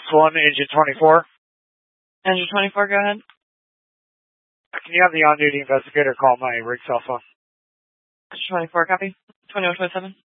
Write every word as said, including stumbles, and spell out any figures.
one, Engine twenty-four. Engine twenty-four, go ahead. Can you have the on-duty investigator call my rig cell phone? Engine twenty-four, copy. twenty-one twenty-seven.